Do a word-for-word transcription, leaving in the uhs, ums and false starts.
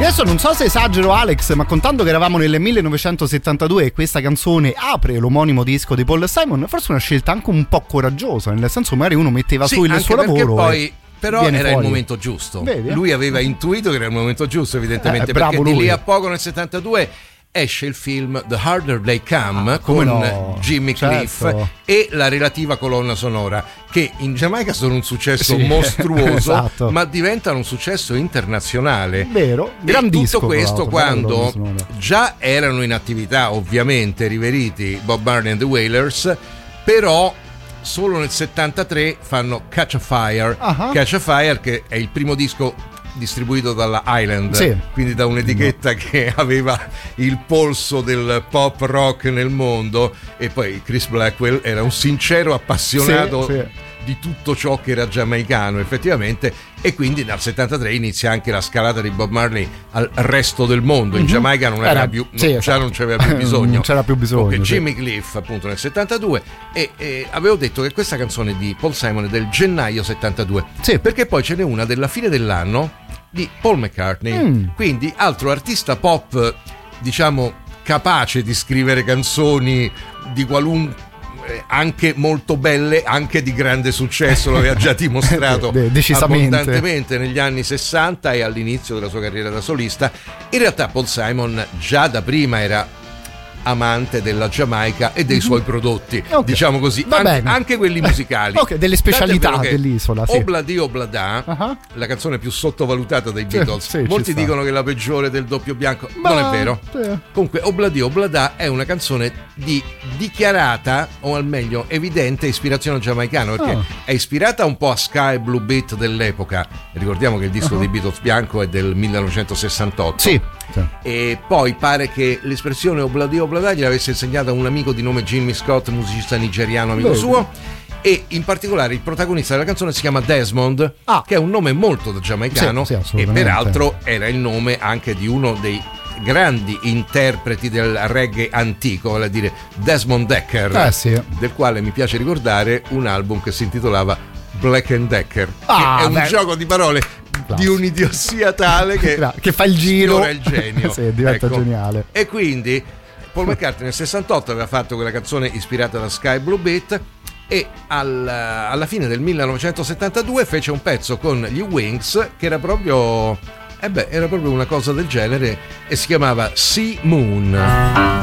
Adesso non so se esagero, Alex, ma contando che eravamo nel millenovecentosettantadue e questa canzone apre l'omonimo disco di Paul Simon, forse una scelta anche un po' coraggiosa, nel senso magari uno metteva sì, su il suo lavoro poi però era fuori. Il momento giusto. Vedi? Lui aveva intuito che era il momento giusto, evidentemente, eh, perché lui. di lì a poco nel settantadue esce il film The Harder They Come, ah, con no? Jimmy certo. Cliff e la relativa colonna sonora, che in Giamaica sono un successo sì, mostruoso, esatto. ma diventano un successo internazionale. Vero, e gran tutto disco, questo però, quando già erano in attività, ovviamente, riveriti Bob Marley and the Wailers, però solo nel settantatré fanno Catch a Fire. Uh-huh. Catch a Fire, che è il primo disco distribuito dalla Island, sì. quindi da un'etichetta no. che aveva il polso del pop rock nel mondo, e poi Chris Blackwell era un sincero appassionato sì, sì. di tutto ciò che era giamaicano effettivamente, e quindi dal settantatré inizia anche la scalata di Bob Marley al resto del mondo. In mm-hmm. Giamaica non era, era più sì, non, già non c'era più bisogno non c'era più bisogno okay, sì. Jimmy Cliff appunto nel settantadue, e, e avevo detto che questa canzone di Paul Simon è del gennaio settantadue, sì. perché poi ce n'è una della fine dell'anno di Paul McCartney, mm. quindi altro artista pop, diciamo, capace di scrivere canzoni di qualunque, anche molto belle, anche di grande successo, lo aveva già dimostrato abbondantemente negli anni sessanta e all'inizio della sua carriera da solista. In realtà Paul Simon già da prima era amante della Giamaica e dei suoi prodotti, okay. diciamo così, An- anche quelli musicali, okay, delle specialità dell'isola. Sì. Obladi Oblada, uh-huh. la canzone più sottovalutata dei Beatles. Sì, sì, molti dicono che è la peggiore del doppio bianco, ma non è vero. Sì. Comunque Obladi Oblada è una canzone di dichiarata, o al meglio evidente, ispirazione giamaicana, perché oh. è ispirata un po' a Sky Blue Beat dell'epoca. Ricordiamo che il disco uh-huh. dei Beatles bianco è del millenovecentosessantotto. Sì. Sì. E poi pare che l'espressione Obladi Oblada gliel'avesse insegnata un amico di nome Jimmy Scott, musicista nigeriano amico Beh. suo, e in particolare il protagonista della canzone si chiama Desmond, ah. che è un nome molto da giamaicano, sì, sì, e peraltro era il nome anche di uno dei grandi interpreti del reggae antico, vale a dire Desmond Decker, eh, sì. del quale mi piace ricordare un album che si intitolava Black and Decker, ah, che è un beh. gioco di parole Classico. Di un'idiosia tale che, che fa il giro, è il genio. sì, diventa ecco. geniale. E quindi Paul McCartney nel sessantotto aveva fatto quella canzone ispirata da Sky Blue Beat, e al, alla fine del millenovecentosettantadue fece un pezzo con gli Wings che era proprio eh beh, era proprio una cosa del genere, e si chiamava Sea Moon.